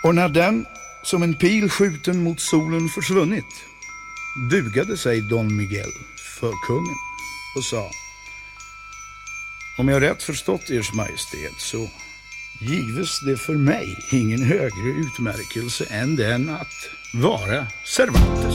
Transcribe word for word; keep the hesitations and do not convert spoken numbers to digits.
Och när den som en pil skjuten mot solen försvunnit, bugade sig Don Miguel för kungen och sa: om jag rätt förstått ers majestät, så gives det för mig ingen högre utmärkelse än den att vara Cervantes.